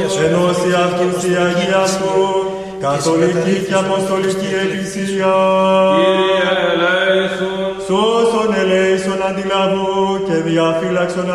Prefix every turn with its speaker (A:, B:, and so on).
A: Αγία Σου.
B: ενώσει αυτούς η Αγία Σου, καθολική και αποστολική Εκκλησία.
C: Κύριε ελέησον.
B: Σώσον ελέησον αντιλαβού και διαφύλαξον